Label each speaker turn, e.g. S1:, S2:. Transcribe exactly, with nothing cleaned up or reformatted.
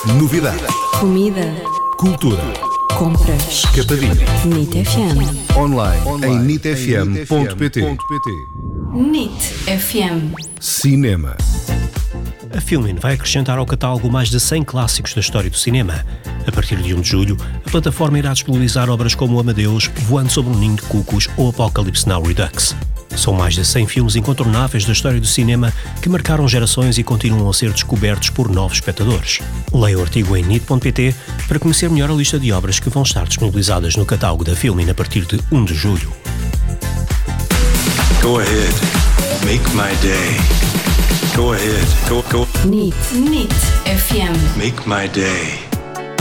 S1: Novidades.
S2: Comida.
S1: Cultura.
S2: Compras.
S1: Escapadinha.
S2: Nit F M.
S1: Online, Online. em nit f m ponto p t.
S2: Nit F M.
S1: Cinema.
S3: A Filmin vai acrescentar ao catálogo mais de cem clássicos da história do cinema. A partir de primeiro de julho, a plataforma irá disponibilizar obras como Amadeus, Voando sobre um Ninho de Cucos ou Apocalypse Now Redux. São mais de cem filmes incontornáveis da história do cinema que marcaram gerações e continuam a ser descobertos por novos espectadores. Leia o artigo em nit ponto p t para conhecer melhor a lista de obras que vão estar disponibilizadas no catálogo da Filmin a partir de primeiro de julho.
S4: Go ahead, make my day. Go ahead, go, go.
S2: Nit. Nit F M.
S4: Make my day.